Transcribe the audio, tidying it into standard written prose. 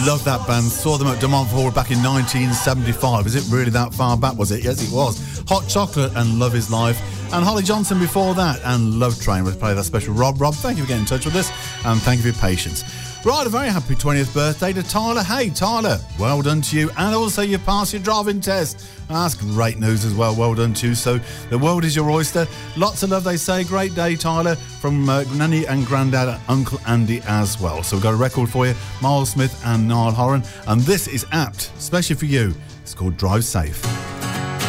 Love that band. Saw them at De Montfort back in 1975. Is it really that far back, was it? Yes, it was. Hot Chocolate and Love Is Life. And Holly Johnson before that, and Love Train. We'll play that special. Rob, thank you for getting in touch with us, and thank you for your patience. Right, a very happy 20th birthday to Tyler. Hey, Tyler, well done to you. And also you passed your driving test. That's great news as well. Well done to you. So the world is your oyster. Lots of love, they say. Great day, Tyler, from Nanny and Grandad and Uncle Andy as well. So we've got a record for you, Miles Smith and Niall Horan. And this is apt, especially for you. It's called Drive Safe.